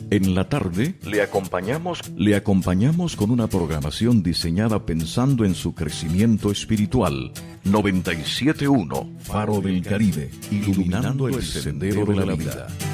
En la tarde, le acompañamos con una programación diseñada pensando en su crecimiento espiritual. 97.1 Faro del Caribe, iluminando el sendero de la vida.